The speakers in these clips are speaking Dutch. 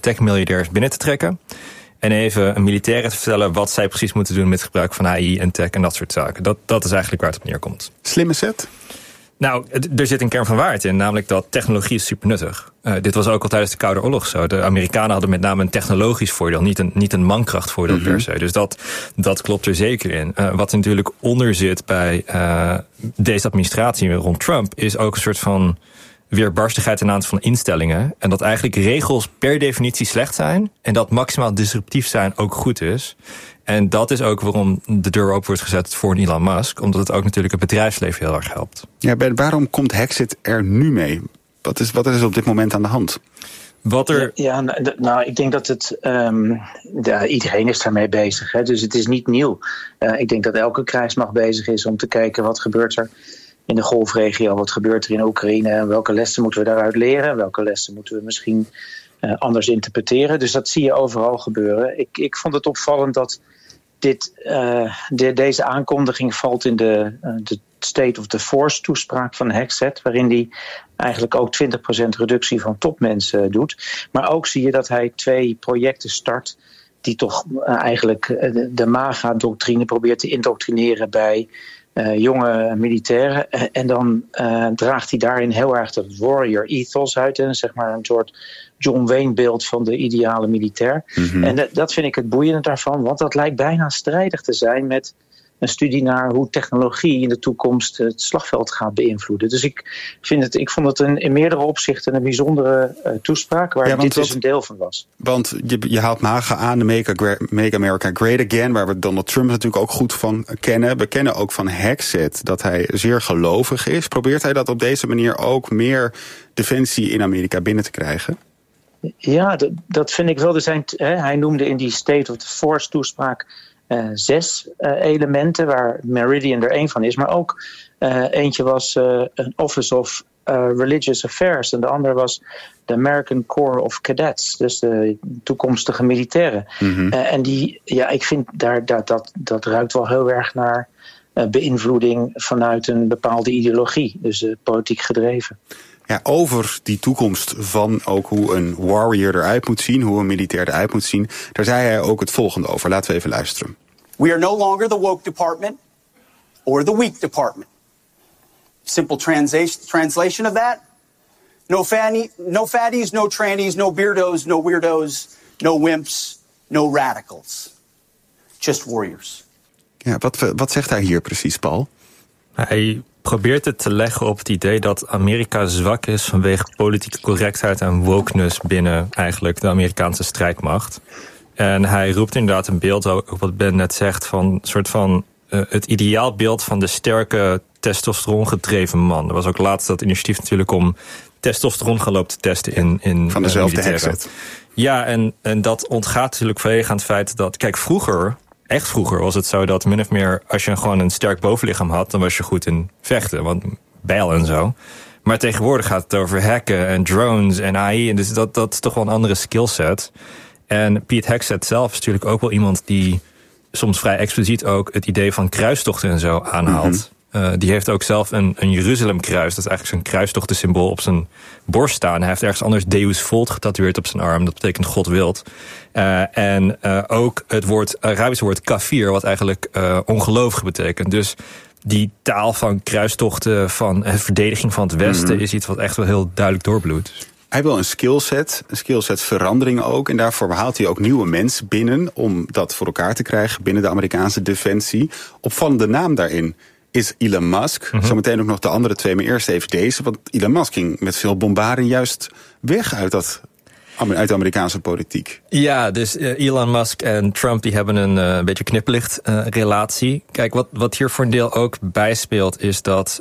tech-miljardairs binnen te trekken. En even een militairen te vertellen wat zij precies moeten doen met het gebruik van AI en tech en dat soort zaken. Dat is eigenlijk waar het op neerkomt. Slimme set? Nou, er zit een kern van waarheid in, namelijk dat technologie is supernuttig. Dit was ook al tijdens de Koude Oorlog zo. De Amerikanen hadden met name een technologisch voordeel, niet een mankrachtvoordeel per se. Dus dat klopt er zeker in. Wat er natuurlijk onder zit bij deze administratie rond Trump is ook een soort van weerbarstigheid ten aanzien van instellingen. En dat eigenlijk regels per definitie slecht zijn en dat maximaal disruptief zijn ook goed is. En dat is ook waarom de deur open wordt gezet voor Elon Musk. Omdat het ook natuurlijk het bedrijfsleven heel erg helpt. Ja, waarom komt Hexit er nu mee? Wat is op dit moment aan de hand? Ik denk dat iedereen is daarmee bezig. Hè? Dus het is niet nieuw. Ik denk dat elke krijgsmacht bezig is om te kijken wat gebeurt er in de golfregio. Wat gebeurt er in Oekraïne? En welke lessen moeten we daaruit leren? Welke lessen moeten we misschien anders interpreteren? Dus dat zie je overal gebeuren. Ik vond het opvallend dat deze aankondiging valt in de State of the Force toespraak van Hexet, waarin hij eigenlijk ook 20% reductie van topmensen doet. Maar ook zie je dat hij 2 projecten start die toch eigenlijk de MAGA-doctrine probeert te indoctrineren bij jonge militairen. En dan draagt hij daarin heel erg dat warrior ethos uit. En zeg maar een soort John Wayne beeld van de ideale militair. Mm-hmm. En dat vind ik het boeiende daarvan. Want dat lijkt bijna strijdig te zijn met een studie naar hoe technologie in de toekomst het slagveld gaat beïnvloeden. Dus ik vond het in meerdere opzichten een bijzondere toespraak waar dit dus een deel van was. Want je haalt MAGA aan, de Make America Great Again, waar we Donald Trump natuurlijk ook goed van kennen. We kennen ook van Hexet dat hij zeer gelovig is. Probeert hij dat op deze manier ook meer defensie in Amerika binnen te krijgen? Ja, dat vind ik wel. Hij noemde in die State of the Force toespraak 6 elementen, waar Meridian er 1 van is. Maar ook eentje was een Office of Religious Affairs. En de andere was de American Corps of Cadets. Dus de toekomstige militairen. Mm-hmm. En ik vind dat ruikt wel heel erg naar beïnvloeding vanuit een bepaalde ideologie. Dus politiek gedreven. Ja, over die toekomst van ook hoe een warrior eruit moet zien, hoe een militair eruit moet zien, daar zei hij ook het volgende over. Laten we even luisteren. We are no longer the woke department or the weak department. Simple translation of that. No fatties, no trannies, no beardos, no weirdos, no wimps, no radicals. Just warriors. Ja, wat zegt hij hier precies, Paul? Hij probeert het te leggen op het idee dat Amerika zwak is vanwege politieke correctheid en wokeness binnen eigenlijk de Amerikaanse strijdmacht. En hij roept inderdaad een beeld, ook wat Ben net zegt, van een soort van het ideaalbeeld van de sterke testosterongedreven man. Er was ook laatst dat initiatief natuurlijk om testosteron gaan lopen te testen in van dezelfde Hexet. Ja, en dat ontgaat natuurlijk volledig aan het feit dat, kijk, vroeger was het zo dat min of meer, als je gewoon een sterk bovenlichaam had, dan was je goed in vechten, want bijl en zo. Maar tegenwoordig gaat het over hacken en drones en AI, en dus dat is toch wel een andere skillset. En Pete Hexet zelf is natuurlijk ook wel iemand die soms vrij expliciet ook het idee van kruistochten en zo aanhaalt. Mm-hmm. Die heeft ook zelf een Jeruzalemkruis, dat is eigenlijk zo'n kruistochtensymbool op zijn borst staan. Hij heeft ergens anders Deus Volt getatoeëerd op zijn arm, dat betekent God wilt. En ook het Arabische woord kafir, wat eigenlijk ongelovige betekent. Dus die taal van kruistochten, van verdediging van het Westen, is iets wat echt wel heel duidelijk doorbloedt. Hij wil een skillset verandering ook. En daarvoor haalt hij ook nieuwe mensen binnen om dat voor elkaar te krijgen binnen de Amerikaanse defensie. Opvallende naam daarin is Elon Musk. Mm-hmm. Zometeen ook nog de andere 2, maar eerst even deze. Want Elon Musk ging met veel bombardie juist weg uit de Amerikaanse politiek. Ja, dus Elon Musk en Trump die hebben een beetje knipperlicht relatie. Kijk, wat hier voor een deel ook bijspeelt is dat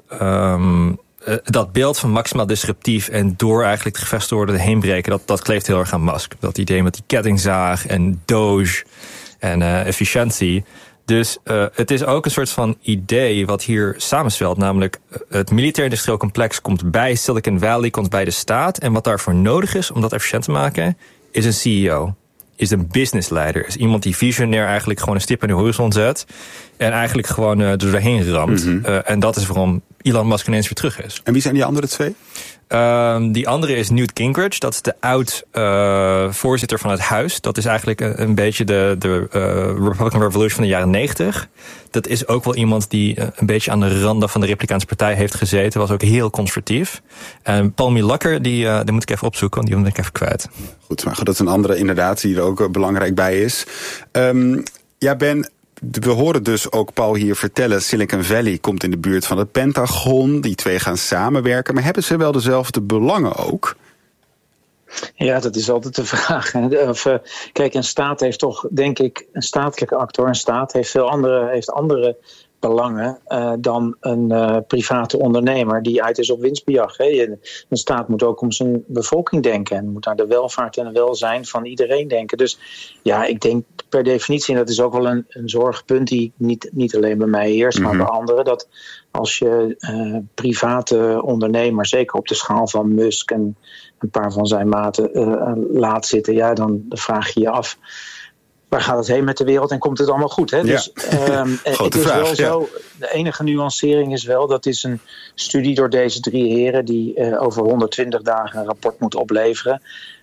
dat beeld van maximaal disruptief en door eigenlijk de gevechten worden heen breken, dat kleeft heel erg aan Musk. Dat idee met die kettingzaag en Doge en efficiëntie. Dus het is ook een soort van idee wat hier samenswelt. Namelijk het militair-industrieel complex komt bij Silicon Valley, komt bij de staat. En wat daarvoor nodig is om dat efficiënt te maken, is een CEO. Is een businessleider. Is iemand die visionair eigenlijk gewoon een stip in de horizon zet. En eigenlijk gewoon er doorheen ramt. En dat is waarom Elon Musk ineens weer terug is. En wie zijn die andere twee? Die andere is Newt Gingrich. Dat is de oud-voorzitter van het huis. Dat is eigenlijk een beetje de Republican Revolution van de jaren 90. Dat is ook wel iemand die een beetje aan de randen van de Republikeinse partij heeft gezeten. Was ook heel conservatief. En Paul Milacher, die moet ik even opzoeken, want die ben ik even kwijt. Goed, maar dat is een andere inderdaad die er ook belangrijk bij is. Ben... We horen dus ook Paul hier vertellen, Silicon Valley komt in de buurt van het Pentagon. Die twee gaan samenwerken. Maar hebben ze wel dezelfde belangen ook? Ja, dat is altijd de vraag. Kijk, een staat heeft toch, denk ik, een statelijke actor, een staat heeft andere belangen dan een private ondernemer die uit is op winstbejag. Een staat moet ook om zijn bevolking denken en moet naar de welvaart en het welzijn van iedereen denken. Dus ja, ik denk per definitie, en dat is ook wel een zorgpunt die niet alleen bij mij heerst, maar bij anderen, dat als je private ondernemers, zeker op de schaal van Musk en een paar van zijn maten laat zitten, ja, dan vraag je je af, waar gaat het heen met de wereld en komt het allemaal goed? Hè? Ja. Dus het is wel zo. De enige nuancering is wel, dat is een studie door deze drie heren die over 120 dagen een rapport moet opleveren.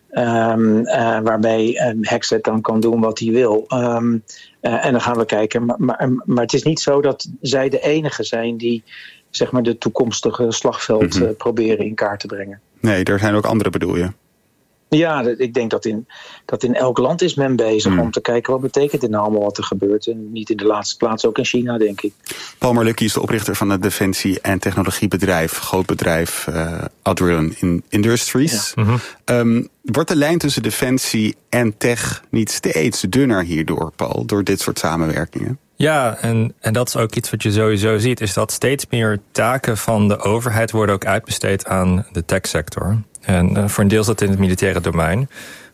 Waarbij Hexet dan kan doen wat hij wil. En dan gaan we kijken. Maar het is niet zo dat zij de enige zijn die, zeg maar, de toekomstige slagveld proberen in kaart te brengen. Nee, er zijn ook andere, bedoel je? Ja, ik denk dat in elk land is men bezig om te kijken wat betekent dit nou allemaal wat er gebeurt. En niet in de laatste plaats ook in China, denk ik. Paul Marlucki is de oprichter van het defensie- en technologiebedrijf, groot bedrijf Adrian Industries. Ja. Wordt de lijn tussen defensie en tech niet steeds dunner hierdoor, Paul, door dit soort samenwerkingen? Ja, en dat is ook iets wat je sowieso ziet, is dat steeds meer taken van de overheid worden ook uitbesteed aan de techsector. En voor een deel is dat in het militaire domein.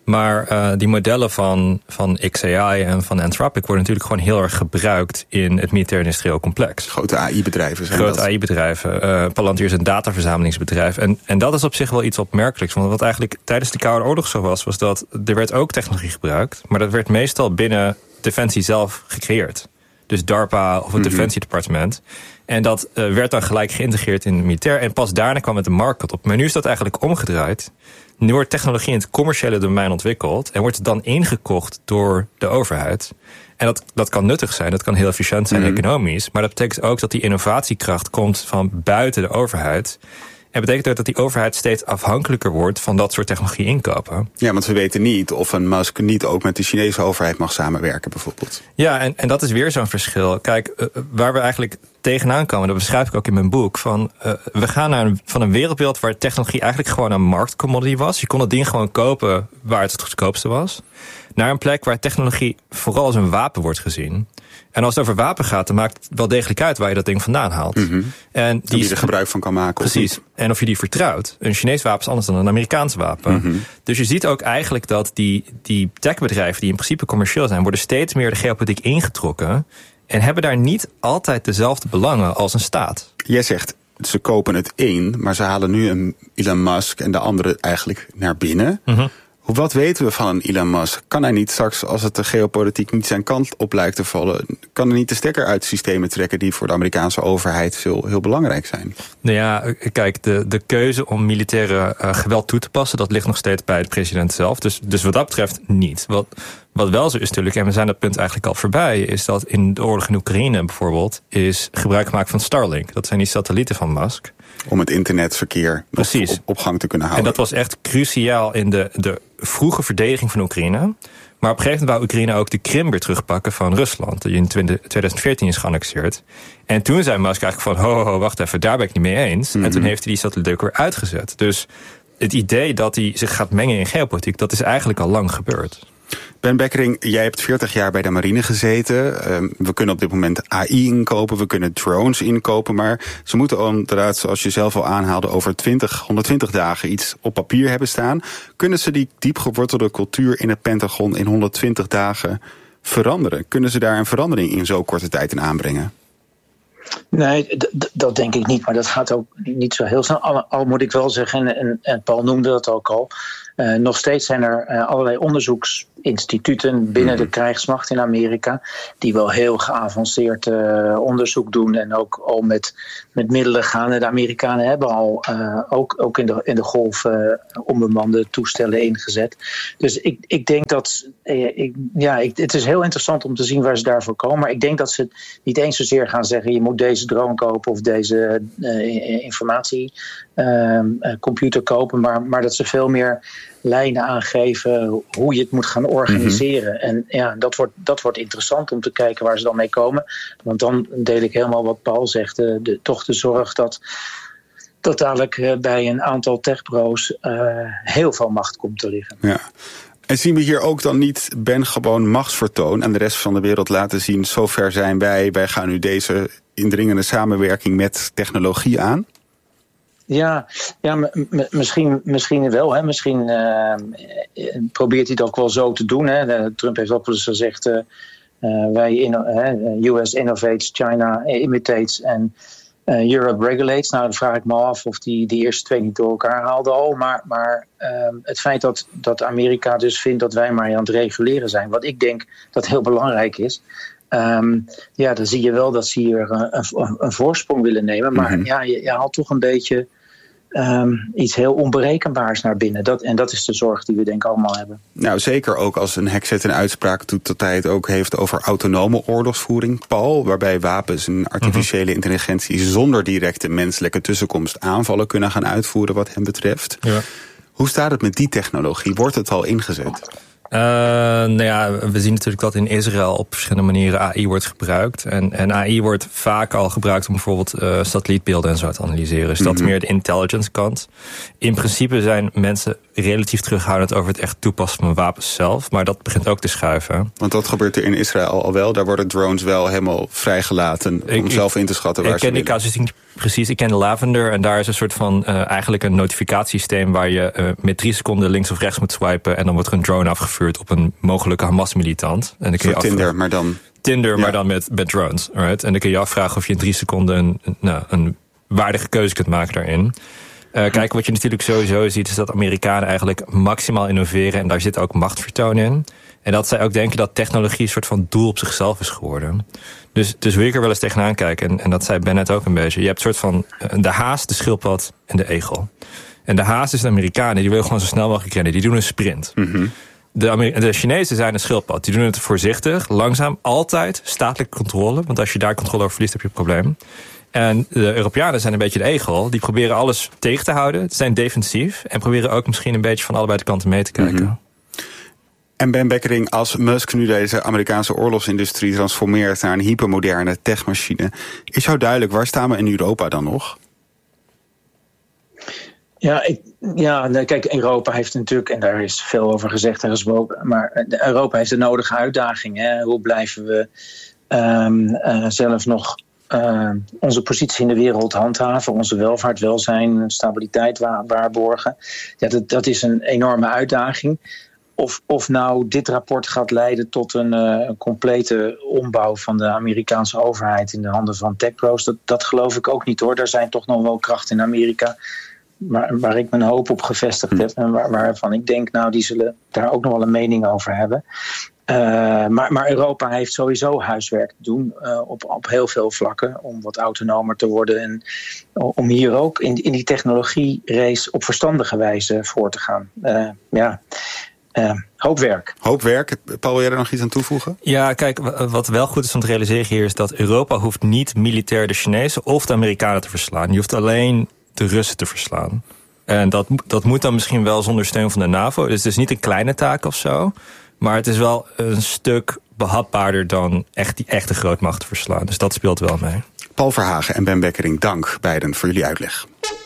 Maar die modellen van XAI en van Anthropic worden natuurlijk gewoon heel erg gebruikt in het militair-industrieel complex. Grote AI-bedrijven zijn Grote AI-bedrijven. Palantir is een dataverzamelingsbedrijf. En dat is op zich wel iets opmerkelijks. Want wat eigenlijk tijdens de Koude Oorlog zo was dat er werd ook technologie gebruikt. Maar dat werd meestal binnen Defensie zelf gecreëerd. Dus DARPA of het Defensiedepartement. En dat werd dan gelijk geïntegreerd in het militair. En pas daarna kwam het de markt op. Maar nu is dat eigenlijk omgedraaid. Nu wordt technologie in het commerciële domein ontwikkeld. En wordt het dan ingekocht door de overheid. En dat kan nuttig zijn, dat kan heel efficiënt zijn economisch. Maar dat betekent ook dat die innovatiekracht komt van buiten de overheid. En betekent ook dat die overheid steeds afhankelijker wordt van dat soort technologie inkopen. Ja, want we weten niet of een Musk niet ook met de Chinese overheid mag samenwerken bijvoorbeeld. Ja, en dat is weer zo'n verschil. Kijk, waar we eigenlijk tegenaan komen, dat beschrijf ik ook in mijn boek, van we gaan van een wereldbeeld waar technologie eigenlijk gewoon een marktcommodity was. Je kon het ding gewoon kopen waar het goedkoopste was. Naar een plek waar technologie vooral als een wapen wordt gezien. En als het over wapen gaat, dan maakt het wel degelijk uit waar je dat ding vandaan haalt. En die er gebruik van kan maken. Precies. En of je die vertrouwt. Een Chinees wapen is anders dan een Amerikaans wapen. Dus je ziet ook eigenlijk dat die techbedrijven, die in principe commercieel zijn, worden steeds meer de geopolitiek ingetrokken. En hebben daar niet altijd dezelfde belangen als een staat. Jij zegt, ze kopen het in, maar ze halen nu een Elon Musk en de anderen eigenlijk naar binnen. Wat weten we van een Elon Musk? Kan hij niet straks, als het de geopolitiek niet zijn kant op lijkt te vallen, kan hij niet de stekker uit systemen trekken die voor de Amerikaanse overheid heel belangrijk zijn? Nou ja, kijk, de keuze om militaire geweld toe te passen, dat ligt nog steeds bij de president zelf. Dus wat dat betreft niet. Wat wel zo is natuurlijk, en we zijn dat punt eigenlijk al voorbij, is dat in de oorlog in Oekraïne bijvoorbeeld is gebruik gemaakt van Starlink. Dat zijn die satellieten van Musk. Om het internetverkeer op gang te kunnen houden. En dat was echt cruciaal in de vroege verdediging van Oekraïne. Maar op een gegeven moment wou Oekraïne ook de Krim weer terugpakken van Rusland, die in 2014 is geannexeerd. En toen zei Musk eigenlijk van, ho, wacht even, daar ben ik niet mee eens. En toen heeft hij die satelliet ook weer uitgezet. Dus het idee dat hij zich gaat mengen in geopolitiek, dat is eigenlijk al lang gebeurd. Ben Bekkering, jij hebt 40 jaar bij de marine gezeten. We kunnen op dit moment AI inkopen, we kunnen drones inkopen. Maar ze moeten inderdaad, zoals je zelf al aanhaalde, over 120 dagen iets op papier hebben staan. Kunnen ze die diep gewortelde cultuur in het Pentagon in 120 dagen veranderen? Kunnen ze daar een verandering in zo'n korte tijd in aanbrengen? Nee, dat denk ik niet. Maar dat gaat ook niet zo heel snel. Al moet ik wel zeggen, en Paul noemde dat ook al. Nog steeds zijn er allerlei onderzoeksinstituten binnen de krijgsmacht in Amerika die wel heel geavanceerd onderzoek doen en ook al met middelen gaan. De Amerikanen hebben al ook in de golf onbemande toestellen ingezet. Dus ik denk dat het is heel interessant om te zien waar ze daarvoor komen. Maar ik denk dat ze niet eens zozeer gaan zeggen je moet deze drone kopen of deze informatiecomputer kopen, maar dat ze veel meer lijnen aangeven hoe je het moet gaan organiseren. En ja, dat wordt interessant om te kijken waar ze dan mee komen. Want dan deel ik helemaal wat Paul zegt. Toch de zorg dat dadelijk bij een aantal techpro's heel veel macht komt te liggen. Ja. En zien we hier ook dan niet, Ben, gewoon machtsvertoon aan de rest van de wereld laten zien, zover zijn wij gaan nu deze indringende samenwerking met technologie aan? Ja, misschien wel. Hè. Misschien probeert hij het ook wel zo te doen. Hè. Trump heeft ook wel eens gezegd, US innovates, China imitates en Europe regulates. Nou, dan vraag ik me af of die eerste twee niet door elkaar haalden al. Maar het feit dat Amerika dus vindt dat wij maar aan het reguleren zijn, wat ik denk dat heel belangrijk is. Dan zie je wel dat ze hier een voorsprong willen nemen. Maar je haalt toch een beetje iets heel onberekenbaars naar binnen. Dat is de zorg die we denk ik allemaal hebben. Nou, zeker ook als een Hegseth een uitspraak doet dat hij het ook heeft over autonome oorlogsvoering, Paul, waarbij wapens en artificiële intelligentie zonder directe menselijke tussenkomst aanvallen kunnen gaan uitvoeren wat hem betreft. Ja. Hoe staat het met die technologie? Wordt het al ingezet? We zien natuurlijk dat in Israël op verschillende manieren AI wordt gebruikt. En AI wordt vaak al gebruikt om bijvoorbeeld satellietbeelden en zo te analyseren. Dus dat is meer de intelligence kant. In principe zijn mensen relatief terughoudend over het echt toepassen van wapens zelf. Maar dat begint ook te schuiven. Want dat gebeurt er in Israël al wel. Daar worden drones wel helemaal vrijgelaten om zelf in te schatten waar ze willen. Ik ken die casus niet precies. Ik ken de Lavender en daar is een soort van eigenlijk een notificatiesysteem waar je met 3 seconden links of rechts moet swipen en dan wordt er een drone afgevuurd op een mogelijke Hamas-militant. En dan kun je Tinder, maar dan... maar dan met drones. Right? En dan kun je afvragen of je in 3 seconden een waardige keuze kunt maken daarin. Kijk, wat je natuurlijk sowieso ziet is dat Amerikanen eigenlijk maximaal innoveren en daar zit ook machtsvertoon in. En dat zij ook denken dat technologie een soort van doel op zichzelf is geworden. Dus wil ik er wel eens tegenaan kijken. En dat zei Bennett ook een beetje. Je hebt een soort van de haas, de schildpad en de egel. En de haas is de Amerikanen. Die willen gewoon zo snel mogelijk rennen. Die doen een sprint. De Chinezen zijn een schildpad. Die doen het voorzichtig, langzaam, altijd statelijke controle. Want als je daar controle over verliest, heb je een probleem. En de Europeanen zijn een beetje de egel. Die proberen alles tegen te houden. Ze zijn defensief. En proberen ook misschien een beetje van allebei de kanten mee te kijken. En Ben Bekkering, als Musk nu deze Amerikaanse oorlogsindustrie transformeert naar een hypermoderne techmachine, is jou duidelijk, waar staan we in Europa dan nog? Kijk, Europa heeft natuurlijk, en daar is veel over gezegd en gesproken, maar Europa heeft de nodige uitdaging. Hè? Hoe blijven we zelf nog onze positie in de wereld handhaven, onze welvaart, welzijn, stabiliteit waarborgen? Ja, dat is een enorme uitdaging. Of nou dit rapport gaat leiden tot een complete ombouw van de Amerikaanse overheid in de handen van techpros, dat geloof ik ook niet hoor. Er zijn toch nog wel krachten in Amerika waar ik mijn hoop op gevestigd heb en waarvan ik denk, die zullen daar ook nog wel een mening over hebben. Maar Europa heeft sowieso huiswerk te doen op heel veel vlakken om wat autonomer te worden en om hier ook in die technologie-race op verstandige wijze voor te gaan. Hoop werk. Hoop werk. Paul, wil jij er nog iets aan toevoegen? Ja, kijk, wat wel goed is om te realiseren hier is dat Europa hoeft niet militair de Chinezen of de Amerikanen te verslaan. Je hoeft alleen de Russen te verslaan. En dat moet dan misschien wel zonder steun van de NAVO. Dus het is niet een kleine taak of zo. Maar het is wel een stuk behapbaarder dan die echte grootmacht te verslaan. Dus dat speelt wel mee. Paul Verhagen en Ben Bekkering, dank beiden voor jullie uitleg.